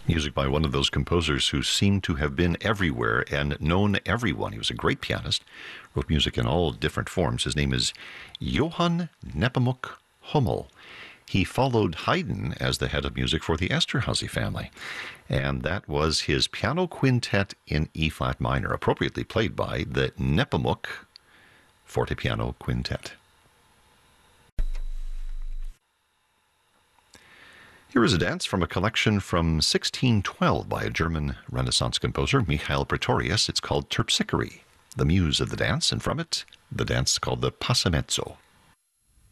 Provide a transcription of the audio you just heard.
Music by one of those composers who seemed to have been everywhere and known everyone. He was a great pianist, wrote music in all different forms. His name is Johann Nepomuk Hummel. He followed Haydn as the head of music for the Esterhazy family, and that was his piano quintet in E-flat minor, appropriately played by the Nepomuk Fortepiano Quintet. Here is a dance from a collection from 1612 by a German Renaissance composer, Michael Praetorius. It's called Terpsichore, the muse of the dance, and from it, the dance called the Passamezzo.